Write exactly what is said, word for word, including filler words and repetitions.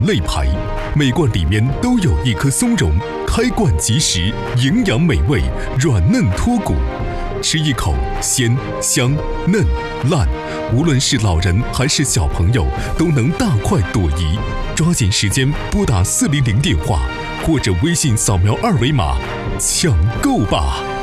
肋排，每罐里面都有一颗松茸，开罐即食，营养美味，软嫩脱骨，吃一口鲜香嫩烂，无论是老人还是小朋友都能大快朵颐。抓紧时间拨打四零零电话，或者微信扫描二维码，抢购吧！